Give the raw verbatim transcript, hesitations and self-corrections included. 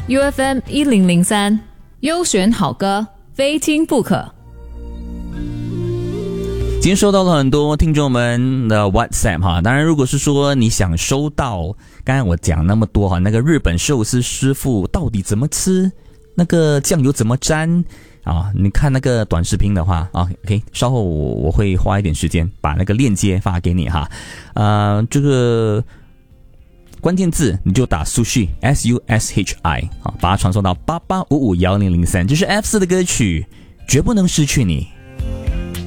U F M 一零零三，优选好歌，非听不可。 今天收到了很多听众们的 WhatsApp 哈，当然如果是说你想收到刚才我讲那么多哈，那个日本寿司师傅到底怎么吃，那个酱油怎么沾啊，你看那个短视频的话啊 OK 稍后我我会花一点时间把那个链接发给你哈。呃这个关键字你就打 sushi S U S H I 啊，把它传送到八八五五一零零三，这是 F 四的歌曲绝不能失去你。